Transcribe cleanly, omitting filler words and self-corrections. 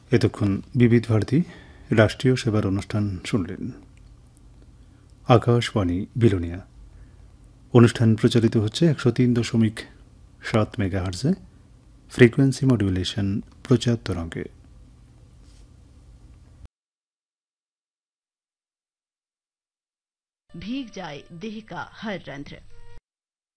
এতক্ষণ বিবিধ ভারতী রাষ্ট্রীয় সেবার অনুষ্ঠান শুনলেন। আকাশবাণী বিলোনিয়া। অনুষ্ঠান প্রচারিত হচ্ছে 103.7 মেগাহার্জে, फ्रीक्वेंसी मॉड्यूलेशन प्रचार तरंगे। भीग जाए देह का हर रंध्र,